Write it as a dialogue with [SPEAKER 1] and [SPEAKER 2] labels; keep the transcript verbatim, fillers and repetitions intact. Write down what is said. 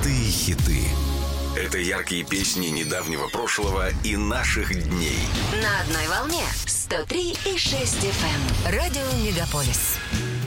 [SPEAKER 1] Золотые хиты. Это яркие песни недавнего прошлого и наших дней.
[SPEAKER 2] На одной волне сто три и шесть эф эм. Радио Мегаполис.